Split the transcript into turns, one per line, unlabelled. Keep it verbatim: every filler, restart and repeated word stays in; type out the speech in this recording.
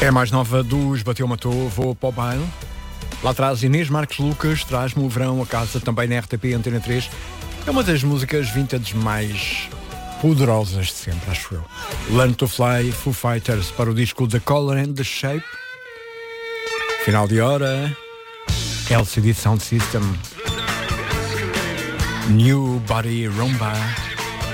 É a mais nova dos Bateu Matou, vou para o baile. Lá atrás Inês Marques Lucas, traz-me o verão a casa, também na R T P Antena três. É uma das músicas vintage mais poderosas de sempre, acho eu. Learn to Fly, Foo Fighters, para o disco The Color and the Shape. Final de hora, L C D Sound System, New Body Rumba.